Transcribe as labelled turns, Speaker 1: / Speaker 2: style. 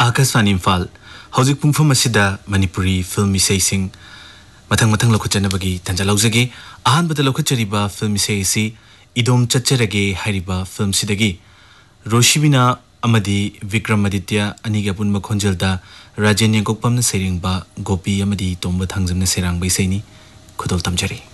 Speaker 1: Akashvani Imphal हौजिक पुंगफम असिदा Manipuri film इसेसिंग मथंग मथंग लौखचनबगी तंजा लौजगे अहानबद लौखचरिबा film इसेसी इदोम चच्चरगे हारिबा film सिदगी Roshibina अमदी Vikramaditya अनिगा Poonam खोंजलदा Rajen यंकोकपमन सेरिंगबा Gopi अमदी तोंब थांजमन Sairang बैसैनी खुदोल तमजरी।